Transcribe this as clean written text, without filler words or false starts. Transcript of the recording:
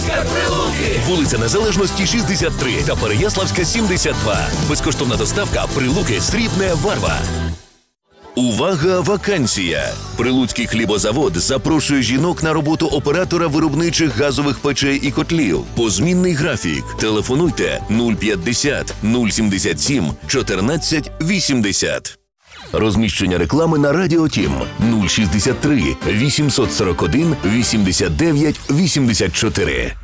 Оскар Прилуки. Вулиця Незалежності, 63 та Переяславська, 72. Безкоштовна доставка. Прилуки, Срібне, Варва. Увага, вакансія! Прилуцький хлібозавод запрошує жінок на роботу оператора виробничих газових печей і котлів. Позмінний графік. Телефонуйте 050 077 14 80. Розміщення реклами на Радіо Тім 063 841 89 84.